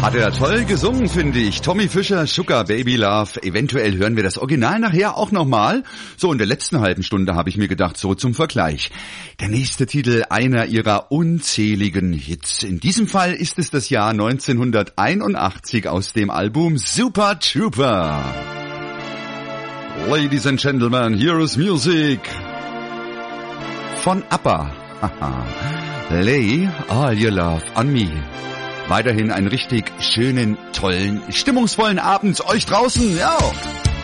Hat er toll gesungen, finde ich. Tommy Fischer, Sugar Baby Love. Eventuell hören wir das Original nachher auch nochmal. So, in der letzten halben Stunde habe ich mir gedacht, so zum Vergleich. Der nächste Titel einer ihrer unzähligen Hits. In diesem Fall ist es das Jahr 1981 aus dem Album Super Trooper. Ladies and Gentlemen, here is music von ABBA. Lay all your love on me. Weiterhin einen richtig schönen, tollen, stimmungsvollen Abend euch draußen. Ja.